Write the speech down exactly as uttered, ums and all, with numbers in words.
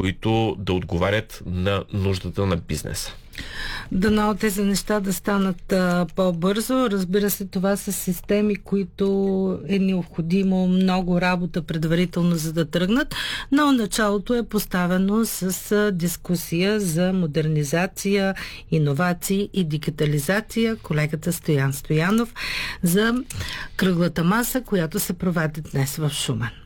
които да отговарят на нуждата на бизнеса. Дано тези неща да станат а, по-бързо. Разбира се, това са системи, които е необходимо много работа предварително, за да тръгнат, но началото е поставено с а, дискусия за модернизация, иновации и дигитализация. Колегата Стоян Стоянов за кръглата маса, която се проведе днес в Шумен.